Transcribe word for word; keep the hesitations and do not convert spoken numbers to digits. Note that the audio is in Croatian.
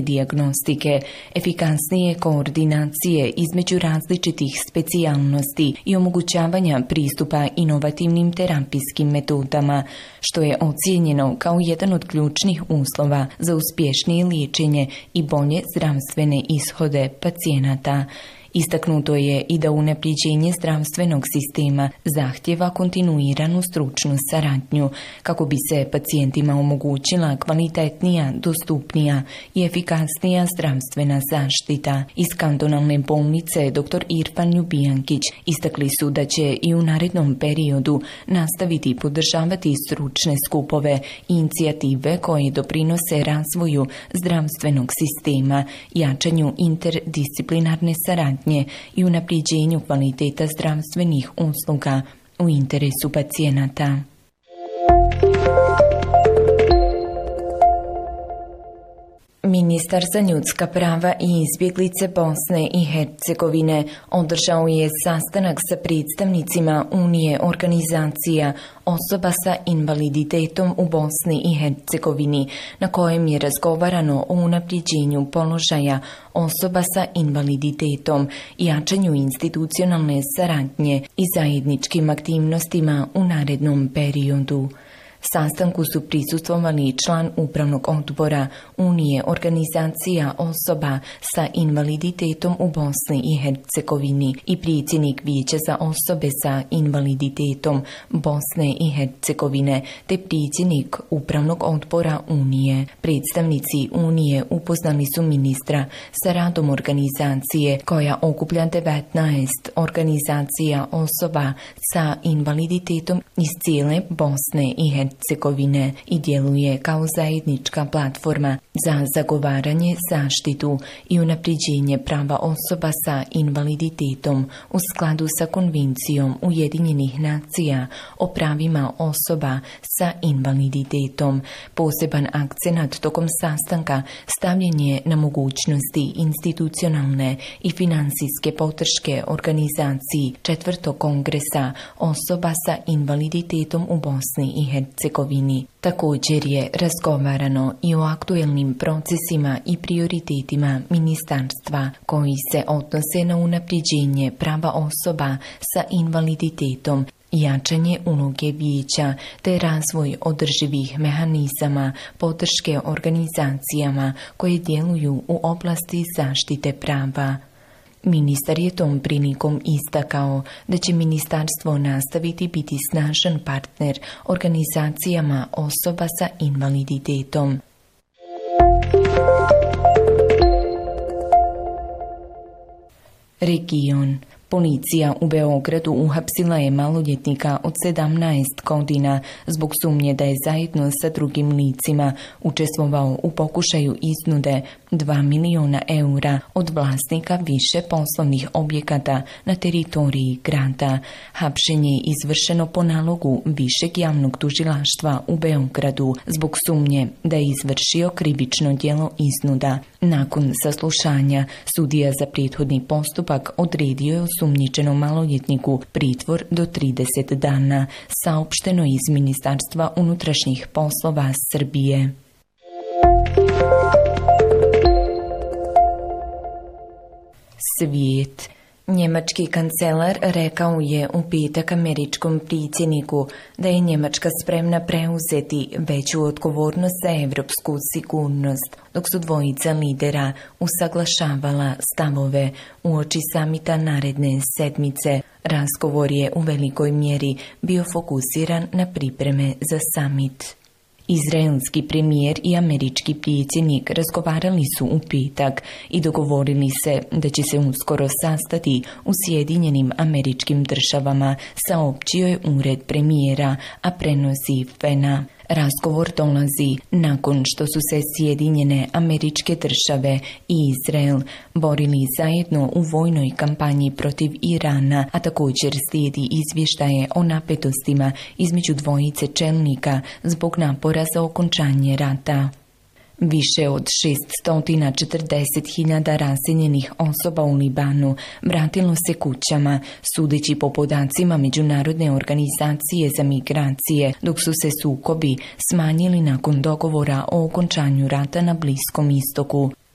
dijagnostike, efikasnije koordinacije između različitih specijalnosti i omogućavanja pristupa inovativnim terapijskim metodama, što je ocijenjeno kao jedan od ključnih uslova za uspješnije liječenje i bolje zdravstvene ishode pacijenata. Istaknuto je i da unapređenje zdravstvenog sistema zahtjeva kontinuiranu stručnu saradnju kako bi se pacijentima omogućila kvalitetnija, dostupnija i efikasnija zdravstvena zaštita. Iz kantonalne bolnice dr. Irfan Ljubijankić istakli su da će i u narednom periodu nastaviti podržavati stručne skupove i inicijative koje doprinose razvoju zdravstvenog sistema, jačanju interdisciplinarne saradnje i unapređenju kvaliteta zdravstvenih usluga u interesu pacijenata. Ministar za ljudska prava i izbjeglice Bosne i Hercegovine održao je sastanak sa predstavnicima Unije organizacija osoba sa invaliditetom u Bosni i Hercegovini, na kojem je razgovarano o unapređenju položaja osoba sa invaliditetom, jačanju institucionalne saradnje i zajedničkim aktivnostima u narednom periodu. Sastanku su prisustvovali član upravnog odbora Unije organizacija osoba sa invaliditetom u Bosni i Hercegovini i predsjednik Vijeća za osobe sa invaliditetom Bosne i Hercegovine te predsjednik upravnog odbora Unije. Predstavnici Unije upoznali su ministra sa radom organizacije koja okuplja devetnaest organizacija osoba sa invaliditetom iz cijele Bosne i Hercegovine. Hercegovine i djeluje kao zajednička platforma za zagovaranje, zaštitu i unapređenje prava osoba sa invaliditetom u skladu sa Konvencijom Ujedinjenih nacija o pravima osoba sa invaliditetom. Poseban akcenat tokom sastanka stavljen je na mogućnosti institucionalne i finansijske podrške organizaciji četvrtog kongresa osoba sa invaliditetom u Bosni i Hercegovini. Također je razgovarano i o aktuelnim procesima i prioritetima ministarstva koji se odnose na unapređenje prava osoba sa invaliditetom, jačanje uloge vijeća te razvoj održivih mehanizama podrške organizacijama koje djeluju u oblasti zaštite prava. Ministar je tom prilikom istakao da će ministarstvo nastaviti biti snažan partner organizacijama osoba sa invaliditetom. Region. Policija u Beogradu uhapsila je maloljetnika od sedamnaest godina zbog sumnje da je zajedno sa drugim licima učestvovao u pokušaju iznude dva miliona eura od vlasnika više poslovnih objekata na teritoriji grada. Hapšenje je izvršeno po nalogu Višeg javnog tužilaštva u Beogradu zbog sumnje da je izvršio krivično djelo iznuda. Nakon saslušanja, sudija za prethodni postupak odredio je osumnjičenom maloljetniku pritvor do trideset dana, saopšteno iz Ministarstva unutrašnjih poslova Srbije. Svijet. Njemački kancelar rekao je u petak američkom predsjedniku da je Njemačka spremna preuzeti veću odgovornost za evropsku sigurnost, dok su dvojica lidera usaglašavala stavove uoči samita naredne sedmice. Razgovor je u velikoj mjeri bio fokusiran na pripreme za samit. Izraelski premijer i američki predsjednik razgovarali su u petak i dogovorili se da će se uskoro sastati u Sjedinjenim Američkim Državama, saopćio je ured premijera, a prenosi F E N A. Razgovor dolazi nakon što su se Sjedinjene Američke Države i Izrael borili zajedno u vojnoj kampanji protiv Irana, a također slijedi izvještaje o napetostima između dvojice čelnika zbog napora za okončanje rata. Više od šessto četrdeset hiljada raseljenih osoba u Libanu vratilo se kućama, sudeći po podacima Međunarodne organizacije za migracije, dok su se sukobi smanjili nakon dogovora o okončanju rata na Bliskom istoku.